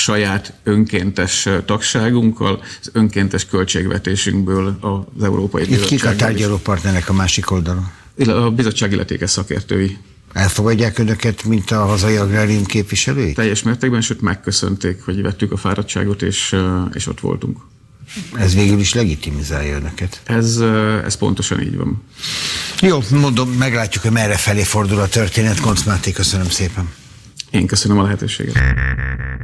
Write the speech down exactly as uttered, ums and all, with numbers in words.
saját önkéntes tagságunkkal, az önkéntes költségvetésünkből az Európai Bizottság. Itt kik a tárgyalópartnerek a másik oldalon? A bizottság illetékes szakértői. Elfogadják önöket, mint a hazai agrárium képviselői? Teljes mértékben, sőt megköszönték, hogy vettük a fáradtságot, és, és ott voltunk. Ez végül is legitimizálja önöket. Ez, ez pontosan így van. Jó, mondom, meglátjuk, hogy merre felé fordul a történet. Koncz Máté, köszönöm szépen. Én köszönöm a lehetőséget.